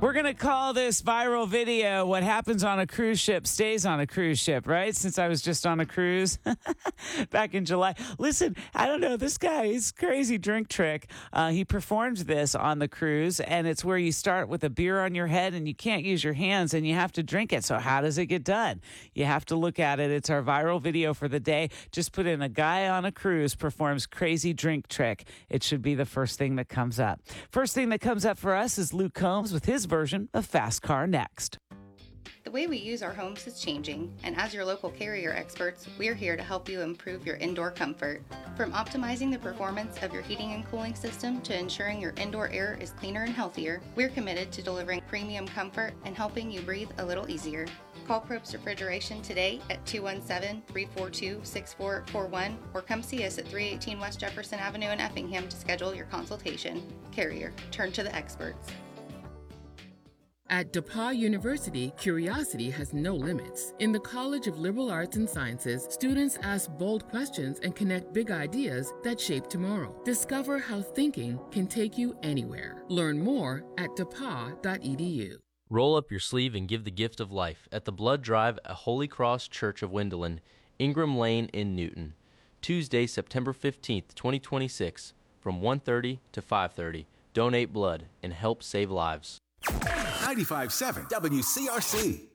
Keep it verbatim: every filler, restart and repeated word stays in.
We're going to call this viral video What Happens on a Cruise Ship Stays on a Cruise Ship, right? Since I was just on a cruise back in July. Listen, I don't know. This guy, he's crazy drink trick. Uh, he performed this on the cruise, and it's where you start with a beer on your head and you can't use your hands and you have to drink it. So how does it get done? You have to look at it. It's our viral video for the day. Just put in a guy on a cruise performs crazy drink trick. It should be the first thing that comes up. First thing that comes up for us is Luke Combs with his version of Fast Car Next. The way we use our homes is changing, and as your local Carrier experts, we're here to help you improve your indoor comfort. From optimizing the performance of your heating and cooling system to ensuring your indoor air is cleaner and healthier, we're committed to delivering premium comfort and helping you breathe a little easier. Call Probst Refrigeration today at two one seven, three four two, six four four one or come see us at three eighteen West Jefferson Avenue in Effingham to schedule your consultation. Carrier, turn to the experts. At DePauw University, curiosity has no limits. In the College of Liberal Arts and Sciences, students ask bold questions and connect big ideas that shape tomorrow. Discover how thinking can take you anywhere. Learn more at d e p a u dot e d u. Roll up your sleeve and give the gift of life at the Blood Drive at Holy Cross Church of Wendelin, Ingram Lane in Newton. Tuesday, September fifteenth, twenty twenty-six, from one thirty to five thirty. Donate blood and help save lives. ninety-five point seven W C R C.